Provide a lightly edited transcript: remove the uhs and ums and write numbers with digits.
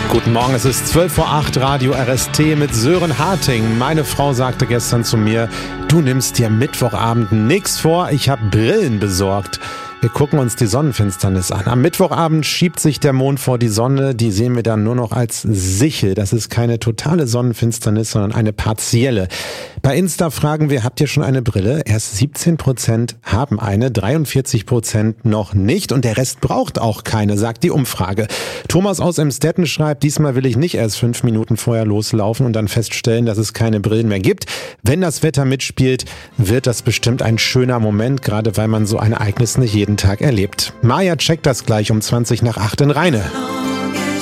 Guten Morgen, es ist 12:08 Uhr, Radio RST mit Sören Harting. Meine Frau sagte gestern zu mir, du nimmst dir Mittwochabend nichts vor, ich habe Brillen besorgt. Wir gucken uns die Sonnenfinsternis an. Am Mittwochabend schiebt sich der Mond vor die Sonne, die sehen wir dann nur noch als Sichel. Das ist keine totale Sonnenfinsternis, sondern eine partielle. Bei Insta fragen wir, habt ihr schon eine Brille? Erst 17% haben eine, 43% noch nicht und der Rest braucht auch keine, sagt die Umfrage. Thomas aus Emstetten schreibt, diesmal will ich nicht erst 5 Minuten vorher loslaufen und dann feststellen, dass es keine Brillen mehr gibt. Wenn das Wetter mitspielt, wird das bestimmt ein schöner Moment, gerade weil man so ein Ereignis nicht jeden Tag erlebt. Maja checkt das gleich um 7:20 in Rheine.